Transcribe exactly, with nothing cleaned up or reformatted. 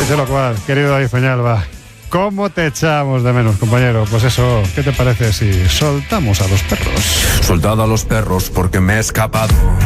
Dicho lo cual, querido David Peñalba, ¿cómo te echamos de menos, compañero? Pues eso, ¿qué te parece si soltamos a los perros? Soltado a los perros porque me he escapado.